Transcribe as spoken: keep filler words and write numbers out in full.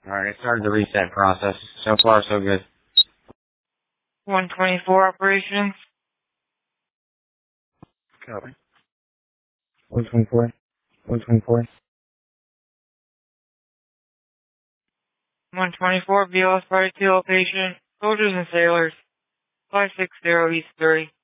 Alright, I started the reset process. So far, so good. one twenty-four operations. Copy. one twenty-four. one twenty-four. one twenty-four, B L S Party two location, soldiers and sailors, five six zero East three.